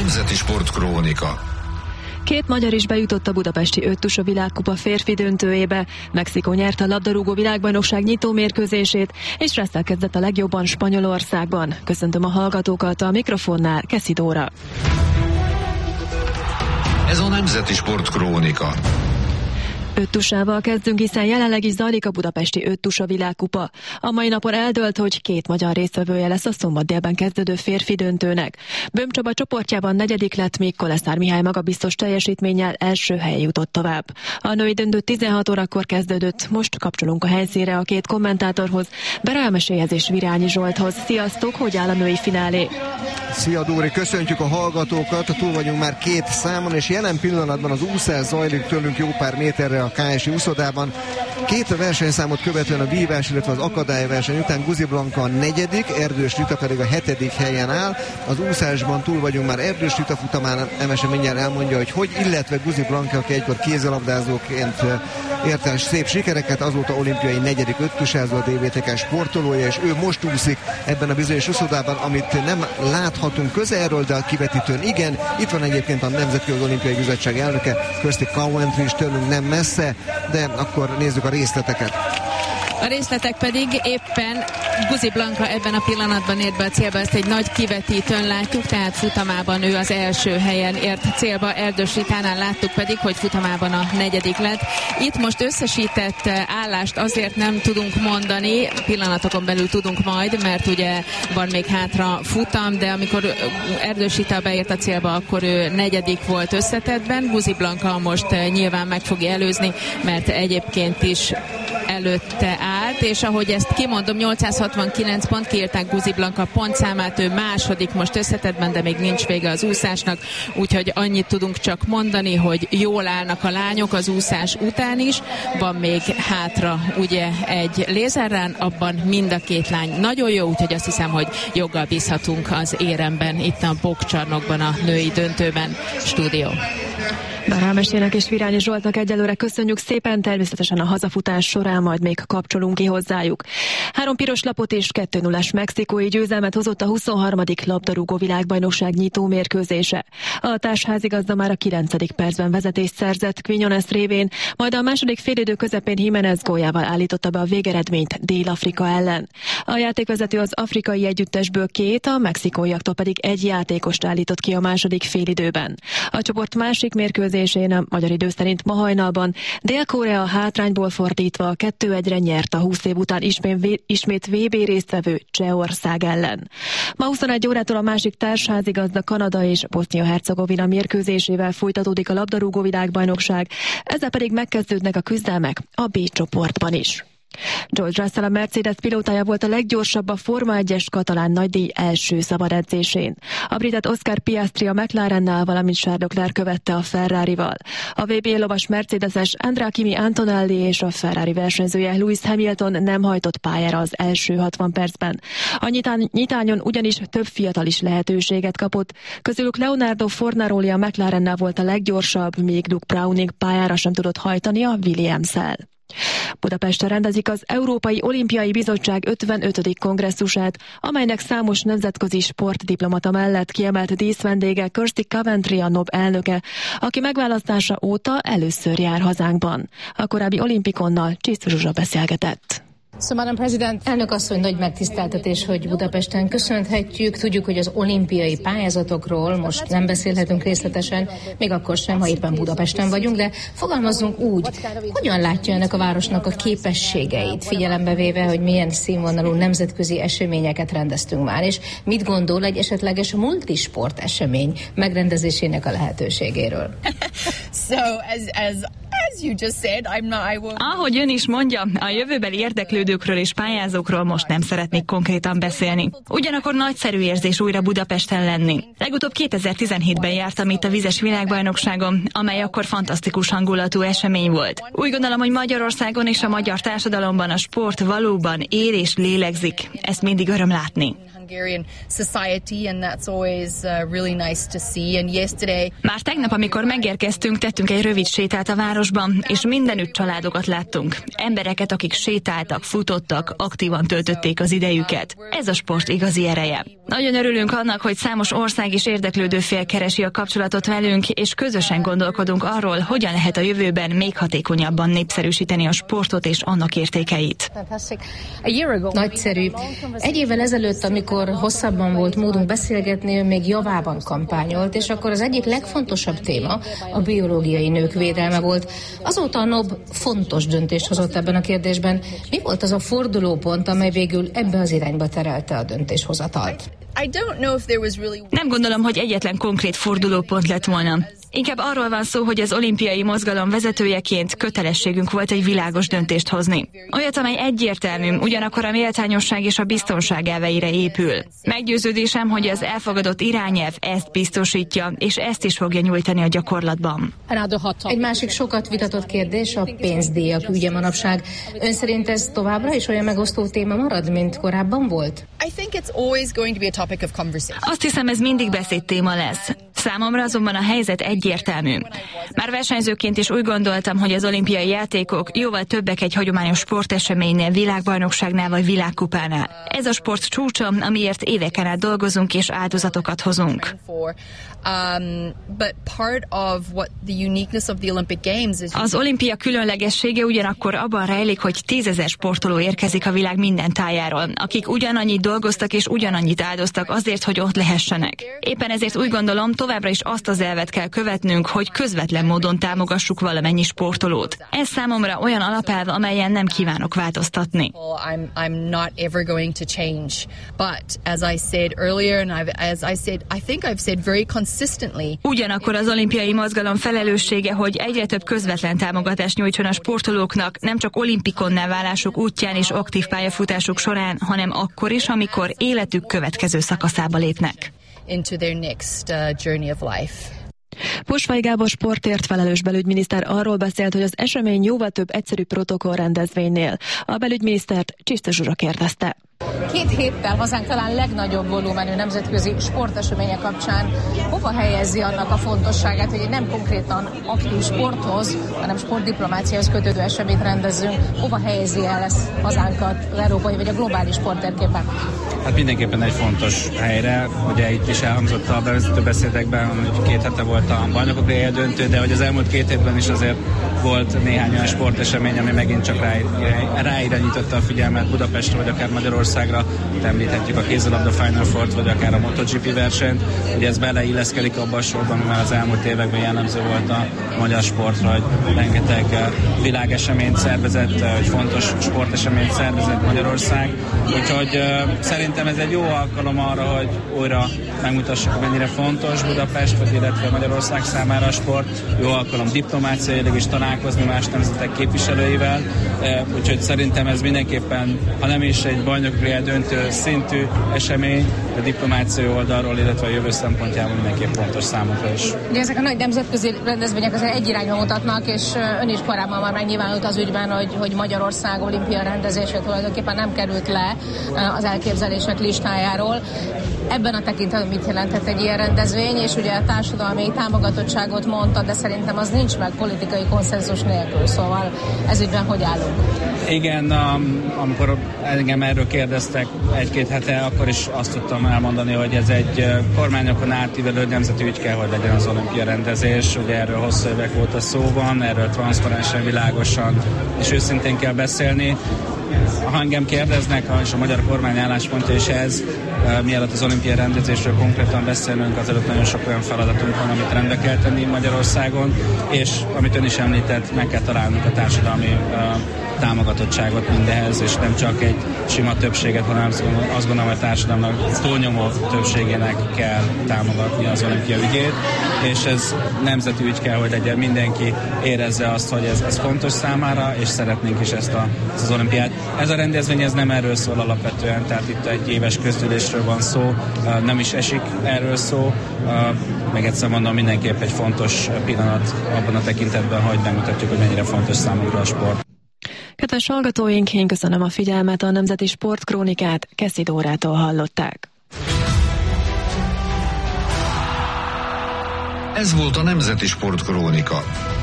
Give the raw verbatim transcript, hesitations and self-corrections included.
Nemzeti Sportkrónika. Két magyar is bejutott a budapesti öttusa világkupa férfi döntőjébe. Mexikó nyerte a labdarúgó világbajnokság nyitó mérkőzését, és Resszel kezdett a legjobban Spanyolországban. Köszöntöm a hallgatókat, a mikrofonnál Keszi Dóra. Ez a Nemzeti Sportkrónika. Öttusával kezdünk, hiszen jelenleg is zajlik a budapesti öttusa világkupa. A mai napon eldőlt, hogy két magyar résztvevője lesz a szombat délben kezdődő férfi döntőnek. Böhm Csaba csoportjában negyedik lett, míg Koleszár Mihály magabiztos teljesítménnyel első helyen jutott tovább. A női döntő tizenhat órakor kezdődött, most kapcsolunk a helyszínre a két kommentátorhoz, Beraelmeséhez és Virányi Zsolthoz. Sziasztok, hogy áll a női finálé? Szia Dóri, köszöntjük a hallgatókat, túl vagyunk már két számon, és jelen pillanatban az úszás zajlik tőlünk jó pár méterre a ká es i úszodában. Két versenyszámot követően a vívás, illetve az akadályverseny után Guzi Blanka a negyedik, Erdős Rita pedig a hetedik helyen áll. Az úszásban túl vagyunk már Erdős Rita futamán, Emese mindjárt elmondja, hogy hogy, illetve Guzi Blanka, aki egykor kézilabdázóként ért el szép sikereket, azóta olimpiai negyedik öttusázó, a dé vé té ká sportolója, és ő most úszik ebben a bizonyos úszodában, amit nem láthatunk közelről, de a kivetítőn igen. Itt van egyébként a Nemzetközi Olimpiai Bizottság elnöke, Kirsty Coventry is tőlünk nem messze, de akkor nézzük a részleteket. A részletek pedig éppen Guzi Blanka ebben a pillanatban ért be a célba, ezt egy nagy kivetítőn látjuk, tehát futamában ő az első helyen ért célba, Erdős Ritánál láttuk pedig, hogy futamában a negyedik lett. Itt most összesített állást azért nem tudunk mondani, pillanatokon belül tudunk majd, mert ugye van még hátra futam, de amikor Erdős Rita beért a célba, akkor ő negyedik volt összetettben. Guzi Blanka most nyilván meg fogja előzni, mert egyébként is előtte állt, és ahogy ezt kimondom, nyolcszázhatvankilenc pont, kiírták Guzi Blanka pontszámát, ő második most összetettben, de még nincs vége az úszásnak, úgyhogy annyit tudunk csak mondani, hogy jól állnak a lányok az úszás után is, van még hátra ugye egy lézerrán, abban mind a két lány nagyon jó, úgyhogy azt hiszem, hogy joggal bízhatunk az éremben, itt a boxcsarnokban, a női döntőben. Stúdió. Beraelmesének és Virányi Zsoltnak egyelőre köszönjük szépen, természetesen a hazafutás során majd még kapcsolunk ki hozzájuk. Három piros lapot és kettő nullás mexikói győzelmet hozott a huszonharmadik labdarúgó világbajnokság nyitó mérkőzése. A társházigazda már a kilencedik percben vezetést szerzett Quiñones révén, majd a második félidő közepén Jiménez góljával állította be a végeredményt Dél-Afrika ellen. A játékvezető az afrikai együttesből két, a mexikóiaktól pedig egy játékost állított ki a második félidőben. A csoport másik mérkőzésén a magyar idő szerint ma hajnalban Dél-Korea hátrányból fordítva kettő egyre nyert a húsz év után ismét, ismét vé bé résztvevő Csehország ellen. Ma huszonegy órától a másik társházigazda Kanada és Bosznia-Hercegovina mérkőzésével folytatódik a labdarúgó világbajnokság, ezzel pedig megkezdődnek a küzdelmek a B csoportban is. George Russell, a Mercedes pilótája volt a leggyorsabb a Forma egyes katalán nagydíj első szabad edzésén. A britet Oscar Piastri a McLarennel, valamint Charles Leclerc követte a Ferrarival. A vé bé lovas Mercedeses Andrea Kimi Antonelli és a Ferrari versenyzője Lewis Hamilton nem hajtott pályára az első hatvan percben. A nyitán, nyitányon ugyanis több fiatal is lehetőséget kapott. Közülük Leonardo Fornaroli a McLarennel volt a leggyorsabb, míg Luke Browning pályára sem tudott hajtani a Williams-el. Budapesten rendezik az Európai Olimpiai Bizottság ötvenötödik kongresszusát, amelynek számos nemzetközi sportdiplomata mellett kiemelt díszvendége Kirsty Coventry a NOB elnöke, aki megválasztása óta először jár hazánkban. A korábbi olimpikonnal Csisztus Zsuzsa beszélgetett. So, Madam President, elnök asszony, nagy megtiszteltetés, hogy Budapesten köszönhetjük. Tudjuk, hogy az olimpiai pályázatokról most nem beszélhetünk részletesen, még akkor sem, ha éppen Budapesten vagyunk, de fogalmazzunk úgy, hogyan látja ennek a városnak a képességeit, figyelembe véve, hogy milyen színvonalú nemzetközi eseményeket rendeztünk már, és mit gondol egy esetleges multisport esemény megrendezésének a lehetőségéről? So, as, as... Ahogy ön is mondja, a jövőbeli érdeklődőkről és pályázókról most nem szeretnék konkrétan beszélni. Ugyanakkor nagyszerű érzés újra Budapesten lenni. Legutóbb kétezer-tizenhétben jártam itt a vizes világbajnokságon, amely akkor fantasztikus hangulatú esemény volt. Úgy gondolom, hogy Magyarországon és a magyar társadalomban a sport valóban él és lélegzik. Ezt mindig öröm látni. Már tegnap, amikor megérkeztünk, tettünk egy rövid sétát a városban, és mindenütt családokat láttunk. Embereket, akik sétáltak, futottak, aktívan töltötték az idejüket. Ez a sport igazi ereje. Nagyon örülünk annak, hogy számos ország és érdeklődő fél keresi a kapcsolatot velünk, és közösen gondolkodunk arról, hogyan lehet a jövőben még hatékonyabban népszerűsíteni a sportot és annak értékeit. Nagyszerű. Egy évvel ezelőtt, amikor hosszabban volt módunk beszélgetni, ő még javában kampányolt, és akkor az egyik legfontosabb téma a biológiai nők védelme volt. Azóta a en o bé fontos döntést hozott ebben a kérdésben. Mi volt az a fordulópont, amely végül ebbe az irányba terelte a döntéshozatalt? Nem gondolom, hogy egyetlen konkrét fordulópont lett volna. Inkább arról van szó, hogy az olimpiai mozgalom vezetőjeként kötelességünk volt egy világos döntést hozni. Olyat, amely egyértelmű, ugyanakkor a méltányosság és a biztonság elveire épül. Meggyőződésem, hogy az elfogadott irányelv ezt biztosítja, és ezt is fogja nyújtani a gyakorlatban. Egy másik sokat vitatott kérdés a pénzdíjak ügye manapság. Ön szerint ez továbbra is olyan megosztó téma marad, mint korábban volt? Azt hiszem, ez mindig beszédtéma lesz. Számomra azonban a helyzet egyértelmű. Már versenyzőként is úgy gondoltam, hogy az olimpiai játékok jóval többek egy hagyományos sporteseménynél, világbajnokságnál vagy világkupánál. Ez a sport csúcsa, amiért éveken át dolgozunk és áldozatokat hozunk. Az olimpia különlegessége ugyanakkor abban rejlik, hogy tízezer sportoló érkezik a világ minden tájáról, akik ugyanannyit dolgoztak és ugyanannyit áldoztak azért, hogy ott lehessenek. Éppen ezért úgy gondolom, továbbra is azt az elvet kell követnünk, hogy közvetlen módon támogassuk valamennyi sportolót. Ez számomra olyan alapelv, amelyen nem kívánok változtatni. Ugyanakkor az olimpiai mozgalom felelőssége, hogy egyre több közvetlen támogatást nyújtson a sportolóknak, nem csak olimpikonná válásuk útján és aktív pályafutásuk során, hanem akkor is, amikor életük következő szakaszába lépnek. Into their next uh, journey of life. Posvay Gábor sportért felelős belügyminiszter arról beszélt, hogy az esemény jóval több egyszerű protokoll rendezvénynél. A belügyminisztert Csisztus Zsuzsa kérdezte. Két héttel hazánk talán legnagyobb volumenű nemzetközi sporteseménye kapcsán hova helyezi annak a fontosságát, hogy nem konkrétan aktív sporthoz, hanem sportdiplomáciához kötődő eseményt rendezzünk, hova helyezi el ezt hazánkat az európai vagy a globális sporttérképen? Hát mindenképpen egy fontos helyre, ugye itt is elhangzott a bevezető beszédekben, hogy két hete volt a bajnokok ligája döntő, de hogy az elmúlt két évben is azért volt néhány olyan sportesemény, ami megint csak rá, ráirányította a figyelmet Budapestre, vagy akár Magyarországra. Itt említhetjük a kézilabda Final Four-t, vagy akár a MotoGP versenyt. Ugye ez beleilleszkedik abba a sorban, mert az elmúlt években jellemző volt a magyar sportra, hogy rengeteg világeseményt szervezett, hogy fontos sporteseményt szervezett Magyarország. Úgyhogy uh, szerintem ez egy jó alkalom arra, hogy újra megmutassuk, mennyire fontos Budapest, vagy illetve Magyarország számára a sport. Jó alkalom diplomáciailag is találkozni más nemzetek képviselőivel. Uh, úgyhogy szerintem ez mindenképpen, ha nem is egy bajnokligája döntő szintű esemény, a diplomáciai oldalról, illetve a jövő szempontjából mindenképp fontos számunkra is. Ugye ezek a nagy nemzetközi rendezvények azért egy irányba mutatnak, és ön is korábban már megnyilvánult az ügyben, hogy, hogy Magyarország olimpia rendezése tulajdonképpen nem került le az elképzelések listájáról. Ebben a tekintetben mit jelenthet egy ilyen rendezvény, és ugye a társadalmi támogatottságot mondta, de szerintem az nincs meg politikai konszenzus nélkül, szóval ez ügyben hogy állunk? Igen, amikor engem erről kérdeztek egy-két hete, akkor is azt tudtam elmondani, hogy ez egy kormányokon átívelő nemzeti ügy kell, hogy legyen az olimpia rendezés. Ugye erről hosszú évek óta szó van, erről transzparensen, világosan és őszintén kell beszélni. Ha engem kérdeznek, és a magyar kormány álláspontja is ez, mielőtt az olimpiai rendezésről konkrétan beszélünk, azelőtt nagyon sok olyan feladatunk van, amit rendbe kell tenni Magyarországon, és amit ön is említett, meg kell találnunk a társadalmi támogatottságot mindehez, és nem csak egy sima többséget, hanem azt gondolom, azt gondolom hogy a társadalomnak túlnyomó többségének kell támogatni az olimpia ügyét, és ez nemzeti ügy kell, hogy legyen, mindenki érezze azt, hogy ez, ez fontos számára, és szeretnénk is ezt, a, ezt az olimpiát. Ez a rendezvény ez nem erről szól alapvetően, tehát itt egy éves közgyűlésről van szó, nem is esik erről szó, meg egyszer mondom, mindenképp egy fontos pillanat abban a tekintetben, hogy megmutatjuk, hogy mennyire fontos számunkra a sport. Kedves hallgatóink, én köszönöm a figyelmet, a Nemzeti Sportkrónikát Keszi Dórától hallották. Ez volt a Nemzeti Sportkrónika.